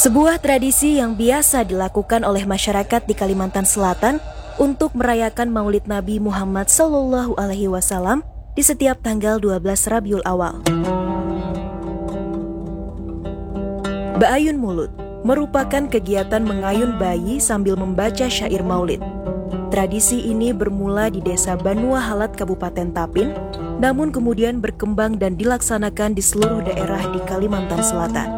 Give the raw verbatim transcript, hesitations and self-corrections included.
Sebuah tradisi yang biasa dilakukan oleh masyarakat di Kalimantan Selatan untuk merayakan Maulid Nabi Muhammad Shallallahu Alaihi Wasallam di setiap tanggal dua belas Rabiul Awal. Ba'ayun Mulud merupakan kegiatan mengayun bayi sambil membaca syair Maulid. Tradisi ini bermula di desa Banua Halat, Kabupaten Tapin, namun kemudian berkembang dan dilaksanakan di seluruh daerah di Kalimantan Selatan.